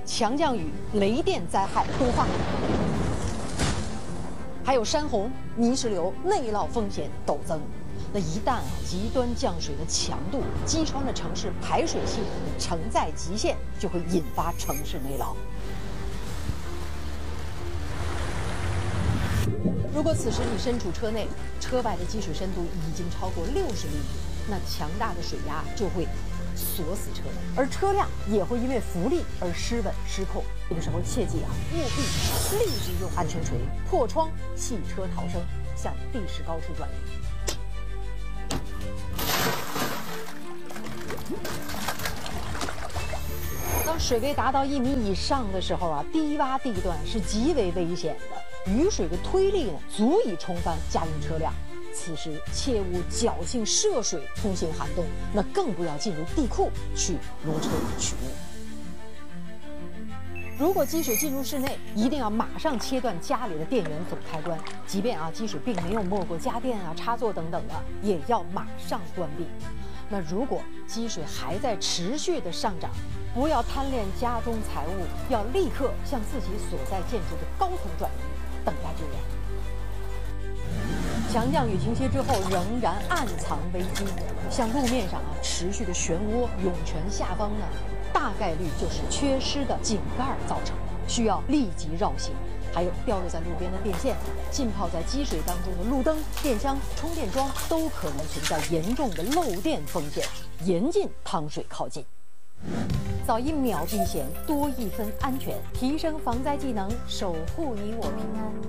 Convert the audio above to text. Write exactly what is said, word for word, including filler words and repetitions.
强降雨、雷电灾害多发，还有山洪、泥石流、内涝风险陡增。那一旦啊极端降水的强度击穿了城市排水系统的承载极限，就会引发城市内涝。如果此时你身处车内，车外的积水深度已经超过六十厘米，那强大的水压就会锁死车辆，而车辆也会因为浮力而失稳失控。这个时候切记啊，务必立即用安全锤破窗弃车逃生，向地势高处转移。当水位达到一米以上的时候啊，低洼地段是极为危险的。雨水的推力呢，足以冲翻家用车辆。此时切勿侥幸涉水通行涵洞，那更不要进入地库去挪车取物。如果积水进入室内，一定要马上切断家里的电源总开关，即便啊积水并没有没过家电啊、插座等等的，也要马上关闭。那如果积水还在持续的上涨，不要贪恋家中财物，要立刻向自己所在建筑的高层转移。等待救援。强降雨停歇之后，仍然暗藏危机。像路面上啊持续的漩涡、涌泉下方呢，大概率就是缺失的井盖造成的，需要立即绕行。还有掉落在路边的电线、浸泡在积水当中的路灯、电箱、充电桩，都可能存在严重的漏电风险，严禁趟水靠近。早一秒避险，多一分安全，提升防灾技能，守护你我平安。